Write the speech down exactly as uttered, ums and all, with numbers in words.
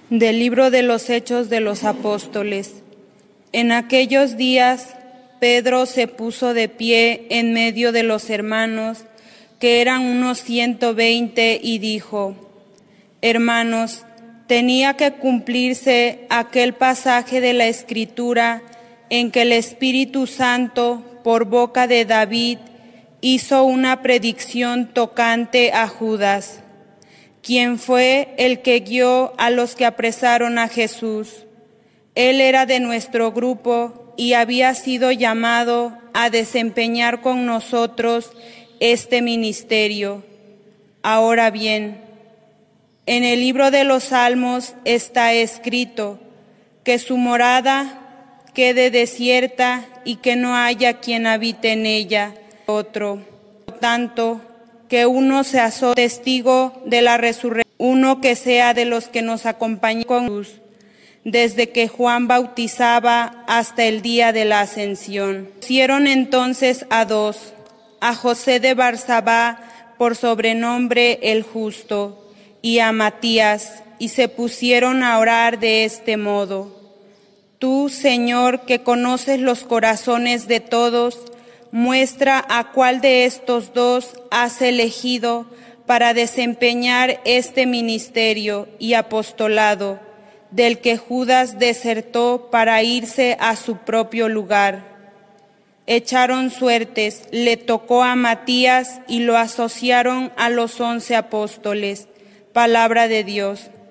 Del libro de los Hechos de los Apóstoles. En aquellos días, Pedro se puso de pie en medio de los hermanos, que eran unos ciento veinte, y dijo: Hermanos, tenía que cumplirse aquel pasaje de la Escritura en que el Espíritu Santo, por boca de David, hizo una predicción tocante a Judas, quien fue el que guió a los que apresaron a Jesús. Él era de nuestro grupo y había sido llamado a desempeñar con nosotros este ministerio. Ahora bien, en el libro de los Salmos está escrito que su morada quede desierta y que no haya quien habite en ella. Otro, por tanto, que uno se asocie testigo de la resurrección, uno que sea de los que nos acompañó con Jesús, desde que Juan bautizaba hasta el día de la ascensión. Pusieron entonces a dos, a José de Barsabá, por sobrenombre el Justo, y a Matías, y se pusieron a orar de este modo: Tú, Señor, que conoces los corazones de todos, muestra a cuál de estos dos has elegido para desempeñar este ministerio y apostolado, del que Judas desertó para irse a su propio lugar. Echaron suertes, le tocó a Matías y lo asociaron a los once apóstoles. Palabra de Dios.